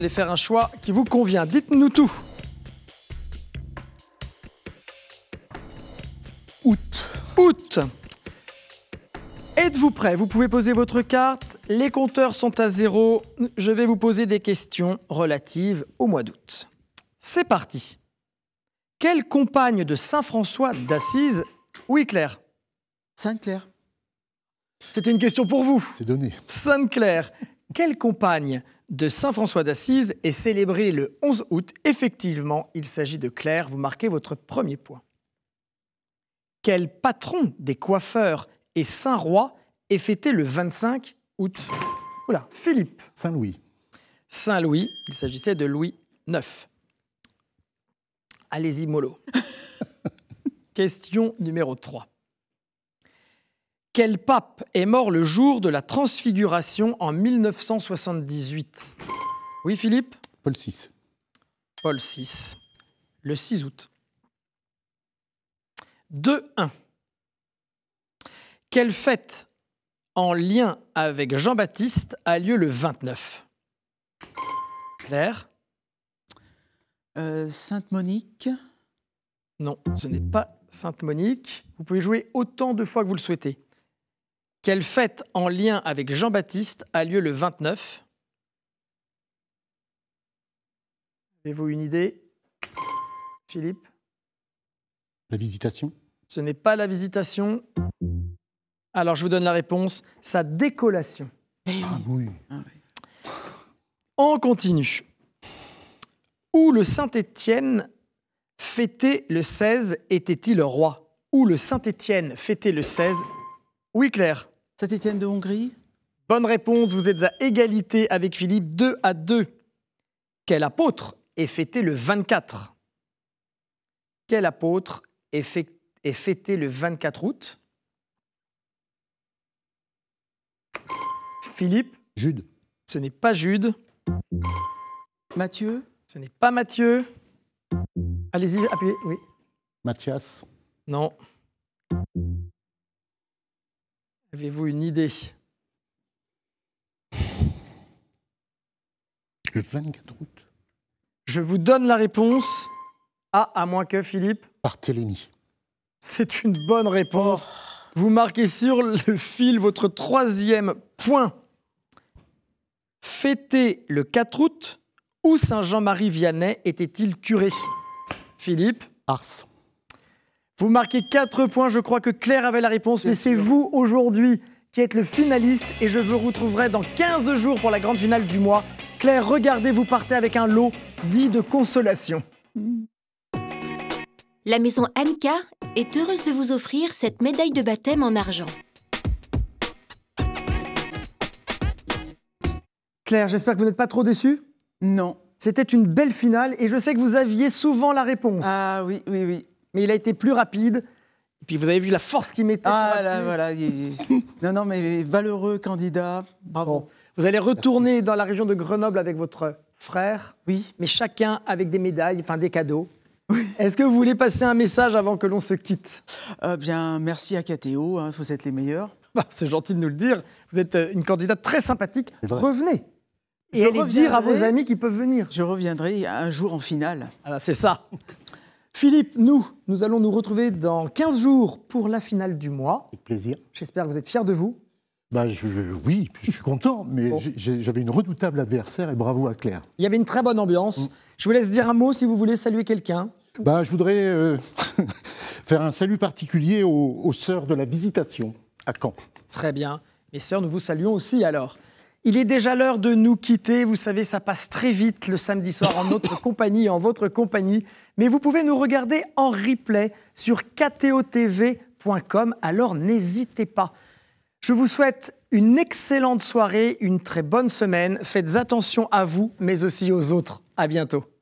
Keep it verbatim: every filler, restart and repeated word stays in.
allez faire un choix qui vous convient. Dites-nous tout. Août. Août. Êtes-vous prêts? Vous pouvez poser votre carte. Les compteurs sont à zéro. Je vais vous poser des questions relatives au mois d'août. C'est parti. Quelle compagne de saint François d'Assise... Oui, Claire. Sainte-Claire. C'était une question pour vous. C'est donné. Sainte-Claire. Quelle compagne de saint François d'Assise est célébrée le onze août? Effectivement, il s'agit de Claire. Vous marquez votre premier point. Quel patron des coiffeurs et Saint-Roi est fêté le vingt-cinq août? Oula, Philippe. Saint-Louis. Saint-Louis, il s'agissait de Louis neuf. Allez-y, mollo. Question numéro trois. Quel pape est mort le jour de la Transfiguration en mille neuf cent soixante-dix-huit? Oui, Philippe? Paul six. Paul six, le six août. deux un. Quelle fête en lien avec Jean-Baptiste a lieu le vingt-neuf? Claire? Euh, Sainte-Monique. Non, ce n'est pas Sainte-Monique. Vous pouvez jouer autant de fois que vous le souhaitez. Quelle fête en lien avec Jean-Baptiste a lieu le vingt-neuf? Avez-vous une idée, Philippe? La Visitation. Ce n'est pas la Visitation. Alors, je vous donne la réponse. Sa décollation. Ah oui. Ah, oui. On continue. Où le Saint-Étienne fêtait le seize était-il roi? Où le Saint-Étienne fêtait le seize? Oui, Claire. Saint-Étienne de Hongrie. Bonne réponse, vous êtes à égalité avec Philippe, deux à deux. Quel apôtre est fêté le vingt-quatre? Quel apôtre est, fait, est fêté le vingt-quatre août? Philippe? Jude. Ce n'est pas Jude. Matthieu. Ce n'est pas Matthieu. Allez-y, appuyez. Oui. Mathias. Non. Avez-vous une idée? Le vingt-quatre août. Je vous donne la réponse. Ah, à moins que, Philippe? Barthélemy. C'est une bonne réponse. Vous marquez sur le fil votre troisième point. Fêté le quatre août, où Saint-Jean-Marie Vianney était-il curé? Philippe? Ars. Vous marquez quatre points. Je crois que Claire avait la réponse, mais c'est vous aujourd'hui qui êtes le finaliste et je vous retrouverai dans quinze jours pour la grande finale du mois. Claire, regardez, vous partez avec un lot dit de consolation. La maison Anka est heureuse de vous offrir cette médaille de baptême en argent. Claire, j'espère que vous n'êtes pas trop déçue. Non. C'était une belle finale et je sais que vous aviez souvent la réponse. Ah oui, oui, oui. Mais il a été plus rapide. Et puis vous avez vu la force qu'il mettait. Ah là, voilà. il- non, non, mais valeureux candidat. Bravo. Bon. Vous allez retourner Merci. dans la région de Grenoble avec votre frère. Oui. Mais chacun avec des médailles, enfin des cadeaux. Oui. Est-ce que vous voulez passer un message avant que l'on se quitte? Euh, bien, merci à Catéo, hein, vous êtes les meilleurs. Bah, c'est gentil de nous le dire. Vous êtes une candidate très sympathique. Revenez. Et Je allez dire à vos amis qui peuvent venir. Je reviendrai un jour en finale. Ah, c'est ça. Philippe, nous, nous allons nous retrouver dans quinze jours pour la finale du mois. Avec plaisir. J'espère que vous êtes fiers de vous. Bah, je, oui, je suis content, mais Bon. j'ai- j'avais une redoutable adversaire et bravo à Claire. Il y avait une très bonne ambiance. Mm. Je vous laisse dire un mot si vous voulez saluer quelqu'un. Bah, je voudrais euh, faire un salut particulier aux, aux sœurs de la Visitation à Caen. Très bien. Mes sœurs, nous vous saluons aussi alors. Il est déjà l'heure de nous quitter. Vous savez, ça passe très vite le samedi soir en notre compagnie et en votre compagnie. Mais vous pouvez nous regarder en replay sur k t o t v point com. Alors n'hésitez pas. Je vous souhaite une excellente soirée, une très bonne semaine. Faites attention à vous, mais aussi aux autres. À bientôt.